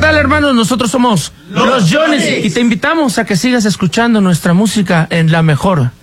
tal, hermanos? Nosotros somos los Jones y te invitamos a que sigas escuchando nuestra música en la mejor